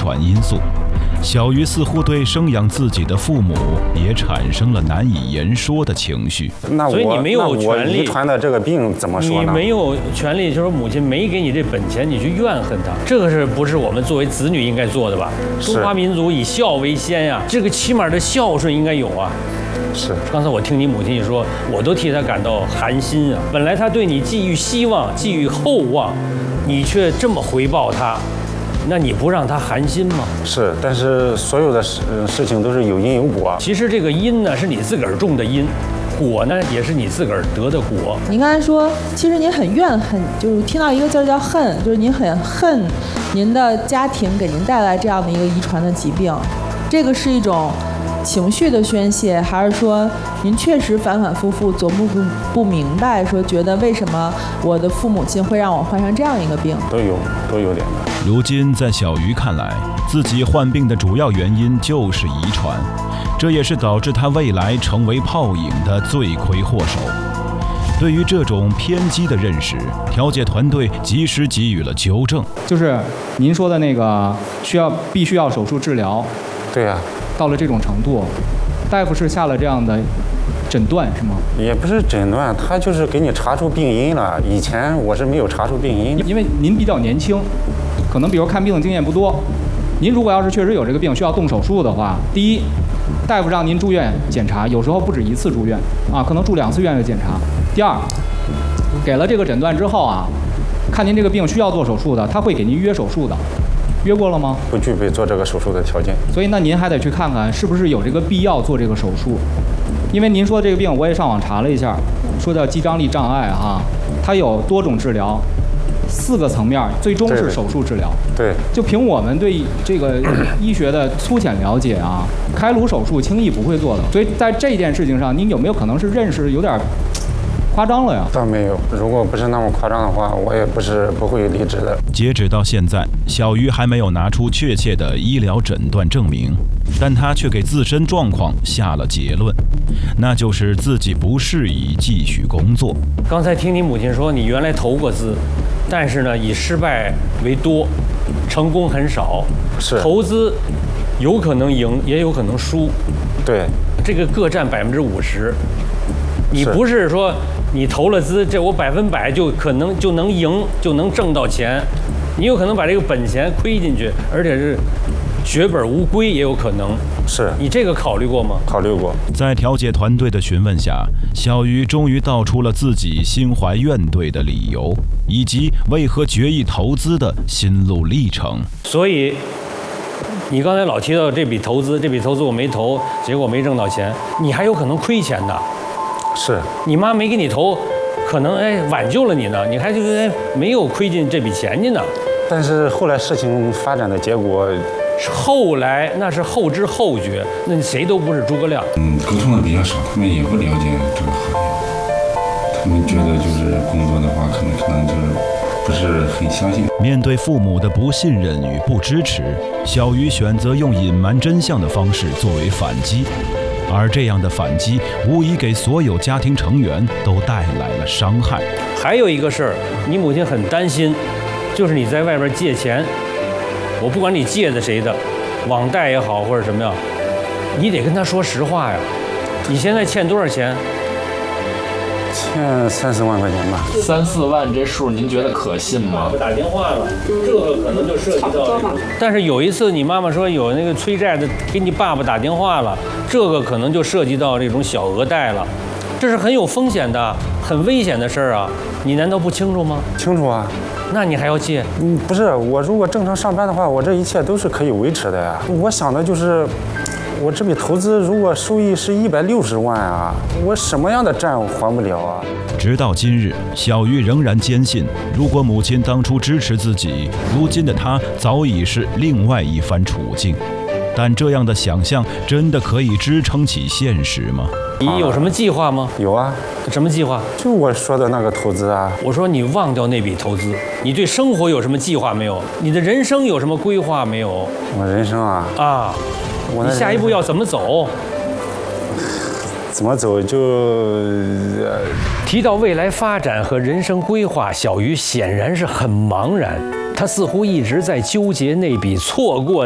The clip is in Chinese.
传因素，小鱼似乎对生养自己的父母也产生了难以言说的情绪。 所以你没有权利遗传的这个病怎么说呢？ 你没有权利，就是母亲没给你这本钱，你去怨恨她，这个是不是我们作为子女应该做的吧？中华民族以孝为先呀，这个起码的孝顺应该有啊。 是， 刚才我听你母亲一说，我都替她感到寒心啊。本来她对你寄予希望，寄予厚望，你却这么回报她，那你不让她寒心吗？ 是，但是所有的事情都是有因有果。 其实这个因呢，是你自个儿种的因，果呢也是你自个儿得的果。 您刚才说，其实您很怨恨，就是听到一个字叫恨，就是您很恨您的家庭给您带来这样的一个遗传的疾病，这个是一种情绪的宣泄，还是说您确实反反复复琢磨不明白，说觉得为什么我的父母亲会让我患上这样一个病？ 都有点的。 如今在小鱼看来，自己患病的主要原因就是遗传，这也是导致他未来成为泡影的罪魁祸首。对于这种偏激的认识，调解团队及时给予了纠正。 就是您说的那个必须要手术治疗， 对呀。 到了这种程度，大夫是下了这样的诊断是吗？ 也不是诊断，他就是给你查出病因了。以前我是没有查出病因， 因为您比较年轻，可能比如看病的经验不多。您如果要是确实有这个病需要动手术的话，第一，大夫让您住院检查，有时候不止一次住院啊，可能住2次院的检查。第二，给了这个诊断之后啊，看您这个病需要做手术的，他会给您约手术的。约过了吗？ 不具备做这个手术的条件， 所以那您还得去看看是不是有这个必要做这个手术，因为您说这个病我也上网查了一下，说叫肌张力障碍哈，它有多种治疗，4个层面，最终是手术治疗。 对， 就凭我们对这个医学的粗浅了解啊，开颅手术轻易不会做的，所以在这件事情上，您有没有可能是认识有点夸张了呀？ 倒没有，如果不是那么夸张的话，我也不会离职的。 截止到现在，小鱼还没有拿出确切的医疗诊断证明，但他却给自身状况下了结论，那就是自己不适宜继续工作。 刚才听你母亲说，你原来投过资，但是呢，以失败为多，成功很少。 是投资有可能赢，也有可能输。 对， 这个各占50%。你不是说你投了资，这我100%就能赢，就能挣到钱，你有可能把这个本钱亏进去，而且是血本无归，也有可能。 是你这个考虑过吗？ 考虑过。 在调解团队的询问下，小鱼终于道出了自己心怀怨怼的理由，以及为何决意投资的心路历程。 所以你刚才老提到这笔投资我没投，结果没挣到钱，你还有可能亏钱的。 是你妈没给你投，可能挽救了你呢，你还没有亏进这笔钱去呢。 但是后来事情发展的结果， 后来那是后知后觉，那谁都不是诸葛亮。 沟通的比较少，他们也不了解这个行业，他们觉得就是工作的话，可能就是不是很相信。 面对父母的不信任与不支持，小鱼选择用隐瞒真相的方式作为反击。而这样的反击无疑给所有家庭成员都带来了伤害。 还有一个事儿，你母亲很担心，就是你在外边借钱，我不管你借的谁的，网贷也好或者什么样，你得跟她说实话呀。你现在欠多少钱？ 欠3、4万块钱吧。 3、4万这数您觉得可信吗？ 打电话了，这个可能就涉及到。但是有一次你妈妈说有那个催债的给你爸爸打电话了，这个可能就涉及到这种小额贷了，这是很有风险的、很危险的事儿啊！你难道不清楚吗？ 清楚啊。 那你还要借？ 不是，我如果正常上班的话，我这一切都是可以维持的呀。我想的就是，我这笔投资如果收益是160万啊，我什么样的债我还不了啊？ 直到今日，小鱼仍然坚信，如果母亲当初支持自己，如今的她早已是另外一番处境。但这样的想象真的可以支撑起现实吗？ 你有什么计划吗？ 有啊。 什么计划？ 就我说的那个投资啊。 我说你忘掉那笔投资，你对生活有什么计划没有？你的人生有什么规划没有？ 我人生啊。 你下一步要怎么走？ 怎么走就…… 提到未来发展和人生规划，小鱼显然是很茫然，他似乎一直在纠结那笔错过